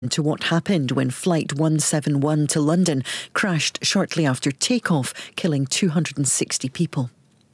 to what happened when Flight 171 to London crashed shortly after takeoff, killing 260 people.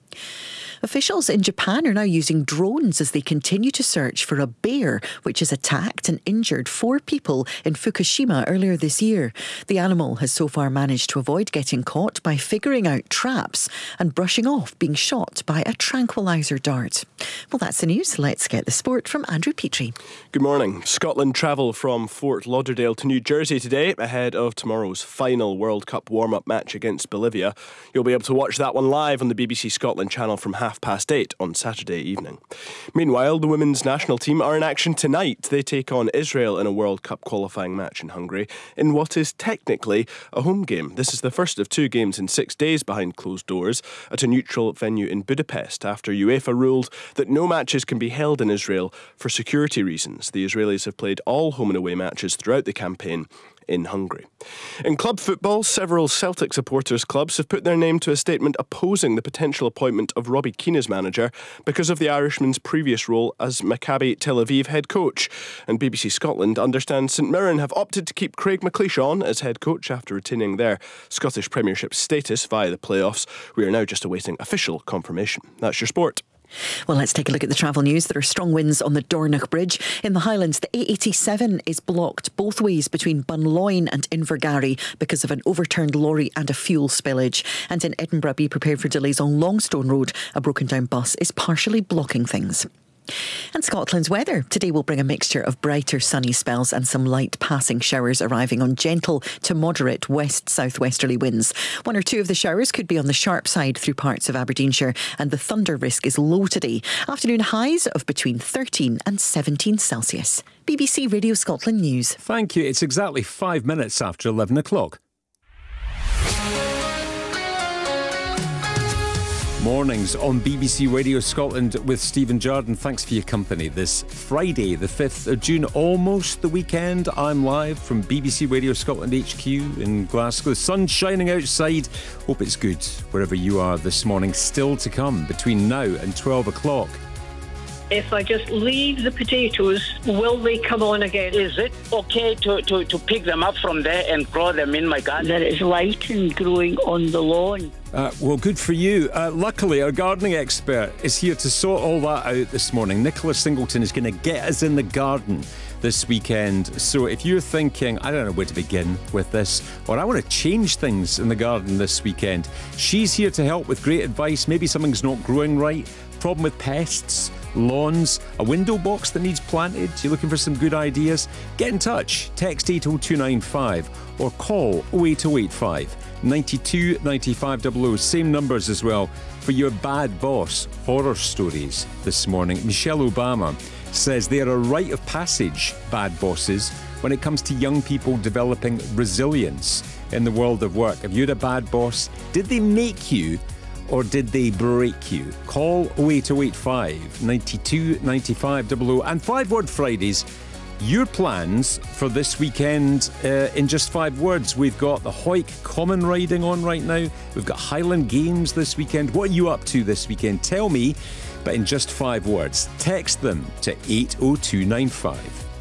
Officials in Japan are now using drones as they continue to search for a bear which has attacked and injured 4 people in Fukushima earlier this year. The animal has so far managed to avoid getting caught by figuring out traps and brushing off being shot by a tranquiliser dart. Well, that's the news. Let's get the sport from Andrew Petrie. Good morning. Scotland travel from Fort Lauderdale to New Jersey today ahead of tomorrow's final World Cup warm-up match against Bolivia. You'll be able to watch that one live on the BBC Scotland channel from 8:30 on Saturday evening. Meanwhile, the women's national team are in action tonight. They take on Israel in a World Cup qualifying match in Hungary in what is technically a home game. This is the first of 2 games in 6 days behind closed doors at a neutral venue in Budapest after UEFA ruled that no matches can be held in Israel for security reasons. The Israelis have played all home and away matches throughout the campaign in Hungary. In club football, several Celtic supporters clubs have put their name to a statement opposing the potential appointment of Robbie Keane as manager because of the Irishman's previous role as Maccabi Tel Aviv head coach. And BBC Scotland understands St Mirren have opted to keep Craig McLeish on as head coach after retaining their Scottish Premiership status via the playoffs. We are now just awaiting official confirmation. That's your sport. Well, let's take a look at the travel news. There are strong winds on the Dornoch Bridge. In the Highlands, the A87 is blocked both ways between Bunloyne and Invergarry because of an overturned lorry and a fuel spillage. And in Edinburgh, be prepared for delays on Longstone Road. A broken down bus is partially blocking things. And Scotland's weather. Today will bring a mixture of brighter sunny spells and some light passing showers arriving on gentle to moderate west-southwesterly winds. 1 or 2 of the showers could be on the sharp side through parts of Aberdeenshire, and the thunder risk is low today. Afternoon highs of between 13 and 17 Celsius. BBC Radio Scotland News. Thank you. It's exactly 5 minutes after 11 o'clock. Mornings on BBC Radio Scotland with Stephen Jardine. Thanks for your company this Friday, the 5th of June, almost the weekend. I'm live from BBC Radio Scotland HQ in Glasgow. The sun's shining outside. Hope it's good wherever you are this morning. Still to come between now and 12 o'clock. If I just leave the potatoes, will they come on again? Is it okay to pick them up from there and grow them in my garden? That it's light and growing on the lawn. Well, good for you. Luckily, our gardening expert is here to sort all that out this morning. Nicola Singleton is going to get us in the garden this weekend. So if you're thinking, I don't know where to begin with this, or I want to change things in the garden this weekend, she's here to help with great advice. Maybe something's not growing right, problem with pests, lawns, a window box that needs planted. You're looking for some good ideas? Get in touch. Text 80295 or call 08085 92 95 00. Same numbers as well for your bad boss horror stories this morning. Michelle Obama says they are a rite of passage, bad bosses, when it comes to young people developing resilience in the world of work. Have you had a bad boss? Did they make you or did they break you? Call 08085 92 95 00. And 5 Word Fridays. Your plans for this weekend in just 5 words. We've got the Hawick Common riding on right now. We've got Highland Games this weekend. What are you up to this weekend? Tell me, but in just 5 words. Text them to 80295.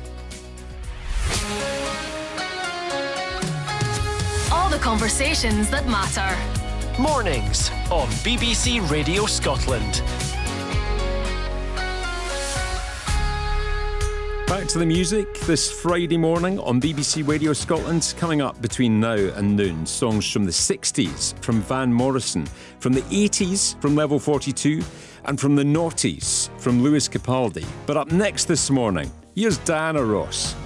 All the conversations that matter. Mornings on BBC Radio Scotland. Back to the music this Friday morning on BBC Radio Scotland. Coming up between now and noon, songs from the 60s from Van Morrison, from the 80s from Level 42, and from the noughties from Lewis Capaldi. But up next this morning, here's Diana Ross.